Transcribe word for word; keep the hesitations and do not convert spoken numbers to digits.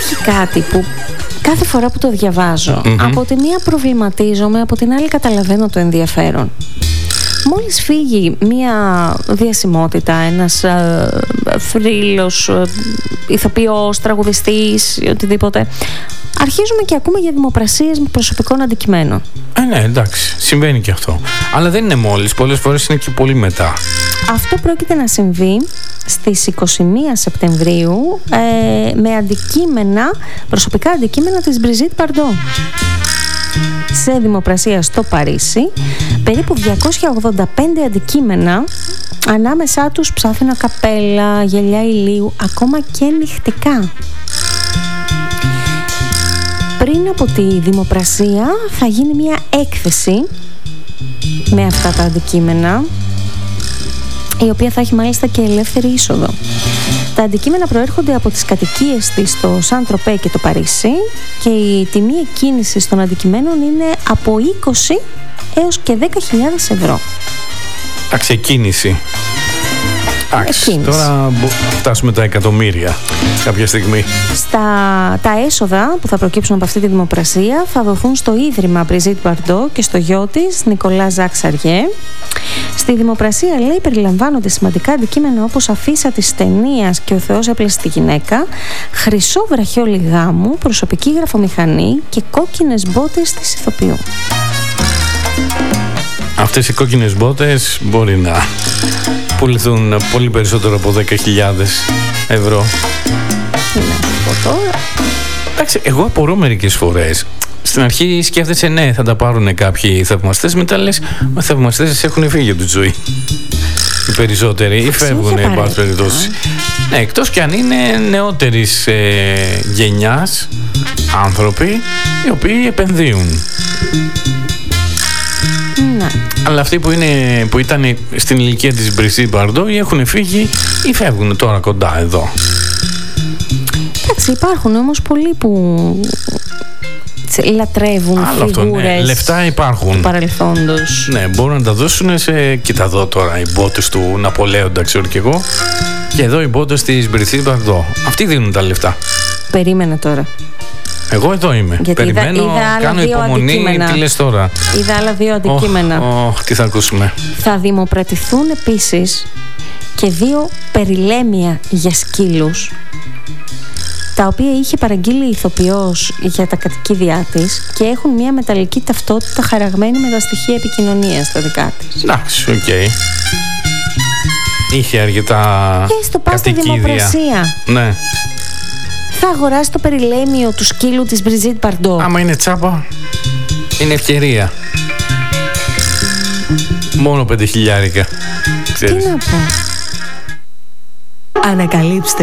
υπάρχει κάτι που κάθε φορά που το διαβάζω, mm-hmm. από τη μία προβληματίζομαι, από την άλλη καταλαβαίνω το ενδιαφέρον. Μόλις φύγει μία διασημότητα, ένας ε, θρύλος, ε, ηθοποιός, τραγουδιστής, οτιδήποτε, αρχίζουμε και ακούμε για δημοπρασίες με προσωπικών αντικειμένων. Ε, ναι, εντάξει, συμβαίνει και αυτό. Αλλά δεν είναι μόλις, πολλές φορές είναι και πολύ μετά. Αυτό πρόκειται να συμβεί στις είκοσι μία Σεπτεμβρίου ε, με αντικείμενα, προσωπικά αντικείμενα της Brigitte Bardot. Σε δημοπρασία στο Παρίσι, περίπου διακόσια ογδόντα πέντε αντικείμενα, ανάμεσά τους ψάφινα καπέλα, γυαλιά ηλίου, ακόμα και νυχτικά. Πριν από τη δημοπρασία θα γίνει μια έκθεση με αυτά τα αντικείμενα, η οποία θα έχει μάλιστα και ελεύθερη είσοδο. Τα αντικείμενα προέρχονται από τις κατοικίες της στο Σαν Τροπέ και το Παρίσι και η τιμή εκκίνησης των αντικειμένων είναι από είκοσι έως και δέκα χιλιάδες ευρώ. Εντάξει, εκκίνηση. Εντάξει, τώρα φτάσουμε τα εκατομμύρια κάποια στιγμή. Στα, τα έσοδα που θα προκύψουν από αυτή τη δημοπρασία θα δοθούν στο Ίδρυμα Brigitte Bardot και στο γιο της Νικολά Ζακ Σαριέ. Στη δημοπρασία, λέει, περιλαμβάνονται σημαντικά αντικείμενα όπως αφίσα της ταινίας «Και ο Θεός έπλασε τη γυναίκα», χρυσό βραχιόλι γάμου, προσωπική γραφομηχανή και κόκκινες μπότες της ηθοποιού. Αυτές οι κόκκινες μπότες μπορεί να πουληθούν πολύ περισσότερο από δέκα χιλιάδες ευρώ. Τι να σου πω τώρα. Εντάξει, εγώ απορώ μερικές φορές. Στην αρχή σκέφτεσαι, ναι, θα τα πάρουν κάποιοι θαυμαστές. Μετά λες, οι θαυμαστές έχουν φύγει από τη ζωή. Οι περισσότεροι ή φεύγουν, εν πάση περιπτώσει. Ναι, εκτός κι αν είναι νεότερης ε, γενιάς άνθρωποι οι οποίοι επενδύουν. Ναι. Αλλά αυτοί που, είναι, που ήταν στην ηλικία της Brigitte Bardot ή έχουν φύγει ή φεύγουν τώρα κοντά εδώ. Εντάξει, υπάρχουν όμως πολλοί που λατρεύουν άλλο φιγούρες αυτό, ναι. Λεφτά υπάρχουν του παρελθόντος. Ναι, μπορούν να τα δώσουν σε... Κοίτα εδώ τώρα οι μπότες του Ναπολέοντα, ξέρω κι εγώ. Και εδώ οι μπότες της Brigitte Bardot. Αυτοί δίνουν τα λεφτά. Περίμενε τώρα. Εγώ εδώ είμαι. Γιατί περιμένω, είδα, είδα κάνω υπομονή. Τι λες τώρα? Είδα άλλα δύο αντικείμενα. Oh, oh, τι θα ακούσουμε? Θα δημοπρατηθούν επίσης και δύο περιλέμια για σκύλους, τα οποία είχε παραγγείλει η ηθοποιός για τα κατοικίδια της και έχουν μια μεταλλική ταυτότητα χαραγμένη με τα στοιχεία επικοινωνίας στα δικά της. Εντάξει, οκ. Okay. Είχε αρκετά και στο πας στη δημοπρασία. Ναι. Θα αγοράσει το περιλέμιο του σκύλου της Brigitte Bardot. Άμα είναι τσάπα, είναι ευκαιρία. Μόνο πέντε χιλιάρικα. Τι να πω. Ανακαλύψτε